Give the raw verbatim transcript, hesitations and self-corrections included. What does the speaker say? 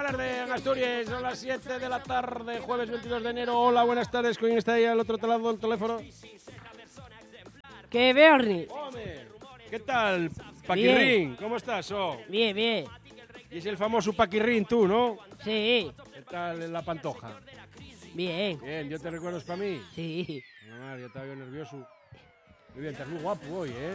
horas de Asturias, son las siete de la tarde, jueves veintidós de enero. Hola, buenas tardes. ¿Quién está ahí al otro lado del teléfono? ¿Qué, Bernie? Hombre, ¿qué tal, Paquirrín? ¿Cómo estás, oh? Bien, bien. Y es el famoso Paquirrín, tú, ¿no? Sí. ¿Qué tal en la Pantoja? Bien. Bien, ¿yo te recuerdas para mí? Sí. Ah, yo estaba yo nervioso. Muy bien, estás muy guapo hoy, ¿eh?